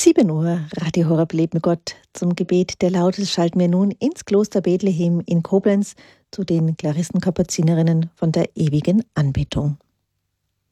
7 Uhr, Radio Horeb lebt mit Gott. Zum Gebet der Laudes schalten wir nun ins Kloster Bethlehem in Koblenz zu den Klarissen-Kapuzinerinnen von der ewigen Anbetung.